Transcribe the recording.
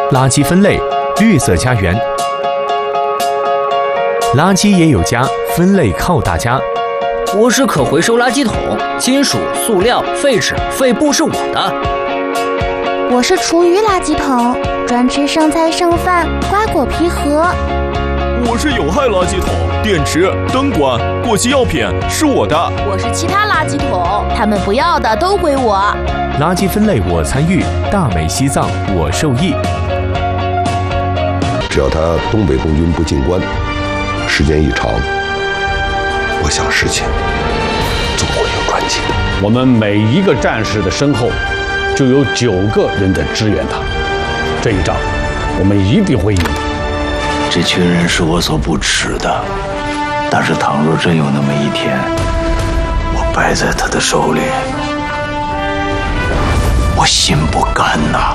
垃圾分类，绿色家园。垃圾也有家，分类靠大家。 我是可回收垃圾桶，金属、塑料、废纸、废布是我的。 我是厨余垃圾桶，专吃剩菜剩饭、瓜果皮核。 我是有害垃圾桶，电池、灯管、过期药品是我的。 我是其他垃圾桶，他们不要的都归我。 垃圾分类我参与，大美西藏我受益。 只要他东北共军不进关，时间一长，我想事情总会有转机的。 我们每一个战士的身后，就有9个人在支援他。这一仗，我们一定会赢。 这群人是我所不齿的，但是倘若真有那么一天，我败在他的手里，我心不甘呐。